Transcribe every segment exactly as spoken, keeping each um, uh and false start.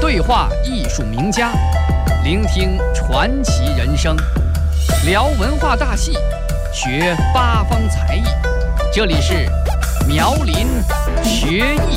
对话艺术名家，聆听传奇人生，聊文化大戏，学八方才艺。这里是苗林学艺。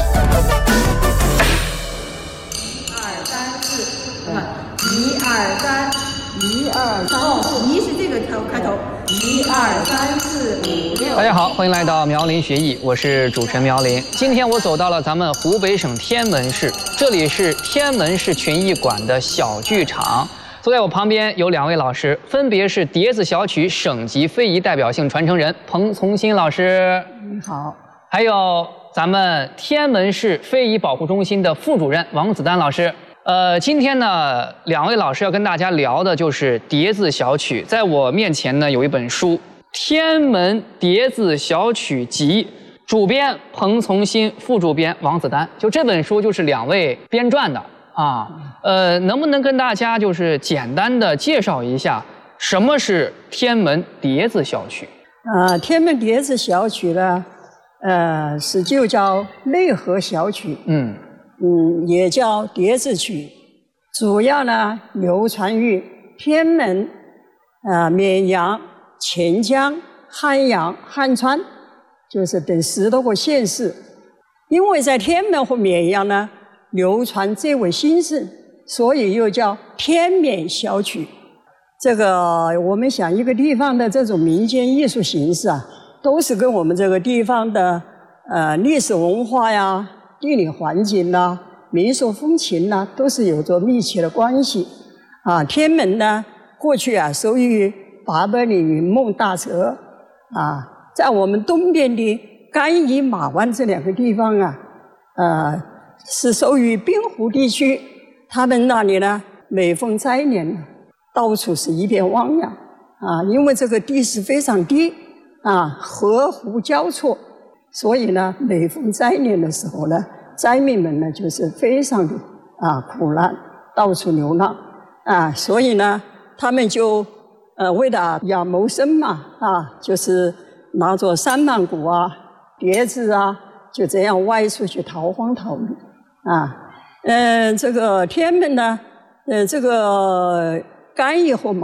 二三四，一二三，一二三，哦，一是这个头开头，一二三四五六。 大家好，欢迎来到苗林学艺，我是主持人苗林。今天我走到了咱们湖北省天门市，这里是天门市群艺馆的小剧场。坐在我旁边有两位老师，分别是碟子小曲省级非遗代表性传承人彭从新老师， 你好， 还有咱们天门市非遗保护中心的副主任王子丹老师。呃，今天呢，两位老师要跟大家聊的就是碟子小曲。在我面前呢，有一本书《天门碟子小曲集》，主编彭从新，副主编王子丹。就这本书就是两位编撰的啊。呃，能不能跟大家就是简单的介绍一下什么是天门碟子小曲？ 呃，天门碟子小曲呢，呃，是就叫内河小曲， 嗯嗯，也叫碟子曲，主要呢流传于天门、啊、呃、绵阳、钱江、汉阳、汉川，就是等十多个县市。因为在天门和绵阳呢流传最为兴盛，所以又叫天绵小曲。这个我们想，一个地方的这种民间艺术形式啊，都是跟我们这个地方的呃历史文化呀、地理环境呐、民俗风情呐，都是有着密切的关系。啊，天门呢，过去啊属于八百里云梦大泽啊，在我们东边的甘邑马湾这两个地方啊，呃，是属于滨湖地区。他们那里呢，每逢灾年，到处是一片汪洋啊，因为这个地势非常低啊，河湖交错，所以呢，每逢灾年的时候呢，灾民们呢就是非常的啊苦难，到处流浪啊，所以呢，他们就呃为了要谋生嘛啊，就是拿着三曼鼓啊、碟子啊，就这样外出去逃荒逃离啊。嗯、呃，这个天门呢，呃，这个甘邑和